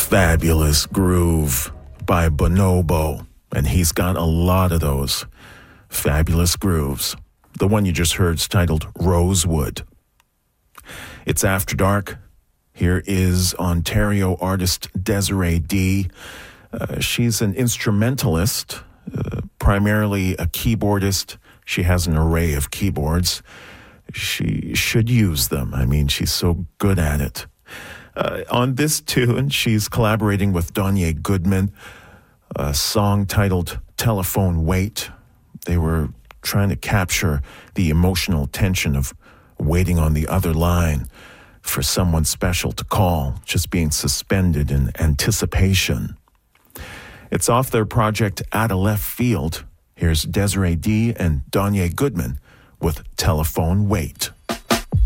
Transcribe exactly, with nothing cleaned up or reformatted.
Fabulous Groove by Bonobo, and he's got a lot of those fabulous grooves. The one you just heard is titled Rosewood. It's After Dark. Here is Ontario artist Desiree D. Uh, she's an instrumentalist, uh, primarily a keyboardist. She has an array of keyboards. She should use them. I mean, she's so good at it. Uh, on this tune, she's collaborating with Donye Goodman, a song titled Telephone Wait. They were trying to capture the emotional tension of waiting on the other line for someone special to call, just being suspended in anticipation. It's off their project At a Left Field. Here's Desiree D. and Donye Goodman with Telephone Wait.